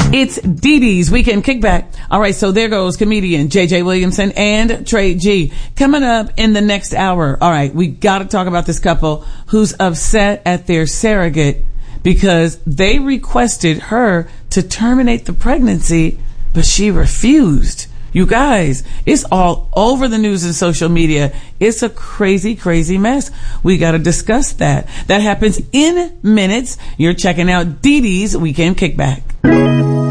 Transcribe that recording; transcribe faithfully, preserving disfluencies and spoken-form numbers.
It's Dee Dee's Weekend Kickback. All right, so there goes comedian J J Williamson and Trey G. Coming up in the next hour. All right, we got to talk about this couple who's upset at their surrogate because they requested her to terminate the pregnancy, but she refused. You guys, it's all over the news and social media. It's a crazy, crazy mess. We got to discuss that. That happens in minutes. You're checking out Dee Dee's Weekend Kickback.